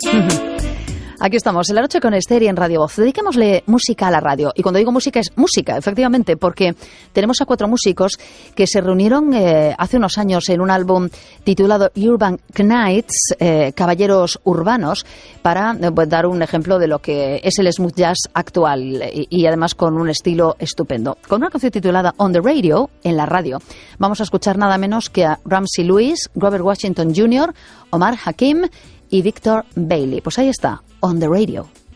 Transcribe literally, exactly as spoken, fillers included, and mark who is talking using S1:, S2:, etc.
S1: Aquí estamos, en la noche con Esther y en Radio Voz. Dediquémosle música a la radio. Y cuando digo música, es música, efectivamente, porque tenemos a cuatro músicos que se reunieron eh, hace unos años en un álbum titulado Urban Knights, eh, Caballeros Urbanos, para eh, pues, dar un ejemplo de lo que es el smooth jazz actual y, y además con un estilo estupendo. Con una canción titulada On the Radio, en la radio, vamos a escuchar nada menos que a Ramsey Lewis, Robert Washington junior, Omar Hakim y Victor Bailey. Pues ahí está, On the Radio.